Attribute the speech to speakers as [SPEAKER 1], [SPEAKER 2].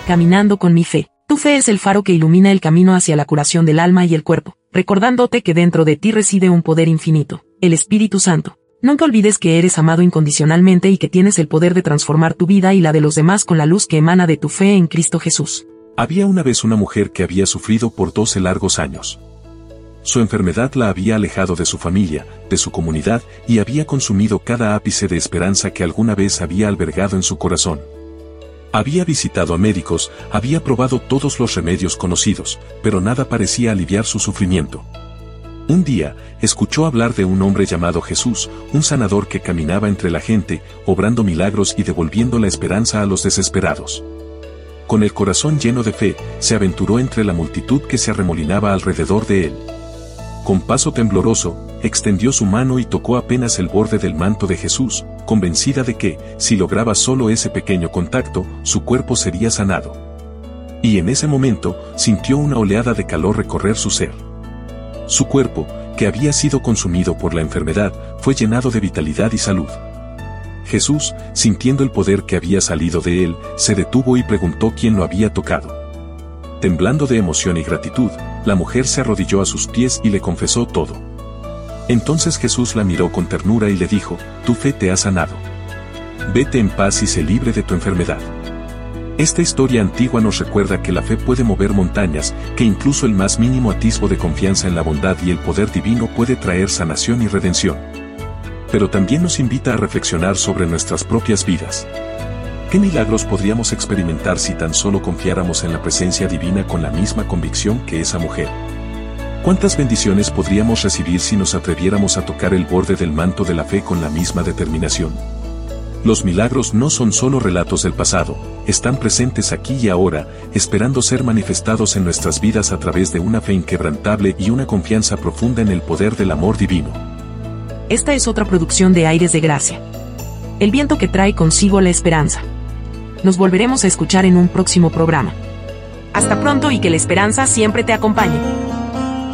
[SPEAKER 1] caminando con mi fe. Tu fe es el faro que ilumina el camino hacia la curación del alma y el cuerpo, recordándote que dentro de ti reside un poder infinito, el Espíritu Santo. Nunca olvides que eres amado incondicionalmente y que tienes el poder de transformar tu vida y la de los demás con la luz que emana de tu fe en Cristo Jesús.
[SPEAKER 2] Había una vez una mujer que había sufrido por 12 largos años. Su enfermedad la había alejado de su familia, de su comunidad, y había consumido cada ápice de esperanza que alguna vez había albergado en su corazón. Había visitado a médicos, había probado todos los remedios conocidos, pero nada parecía aliviar su sufrimiento. Un día, escuchó hablar de un hombre llamado Jesús, un sanador que caminaba entre la gente, obrando milagros y devolviendo la esperanza a los desesperados. Con el corazón lleno de fe, se aventuró entre la multitud que se arremolinaba alrededor de él. Con paso tembloroso, extendió su mano y tocó apenas el borde del manto de Jesús, convencida de que, si lograba solo ese pequeño contacto, su cuerpo sería sanado. Y en ese momento, sintió una oleada de calor recorrer su ser. Su cuerpo, que había sido consumido por la enfermedad, fue llenado de vitalidad y salud. Jesús, sintiendo el poder que había salido de él, se detuvo y preguntó quién lo había tocado. Temblando de emoción y gratitud, la mujer se arrodilló a sus pies y le confesó todo. Entonces Jesús la miró con ternura y le dijo: tu fe te ha sanado. Vete en paz y sé libre de tu enfermedad. Esta historia antigua nos recuerda que la fe puede mover montañas, que incluso el más mínimo atisbo de confianza en la bondad y el poder divino puede traer sanación y redención. Pero también nos invita a reflexionar sobre nuestras propias vidas. ¿Qué milagros podríamos experimentar si tan solo confiáramos en la presencia divina con la misma convicción que esa mujer? ¿Cuántas bendiciones podríamos recibir si nos atreviéramos a tocar el borde del manto de la fe con la misma determinación? Los milagros no son solo relatos del pasado, están presentes aquí y ahora, esperando ser manifestados en nuestras vidas a través de una fe inquebrantable y una confianza profunda en el poder del amor divino.
[SPEAKER 1] Esta es otra producción de Aires de Gracia. El viento que trae consigo la esperanza. Nos volveremos a escuchar en un próximo programa. Hasta pronto y que la esperanza siempre te acompañe.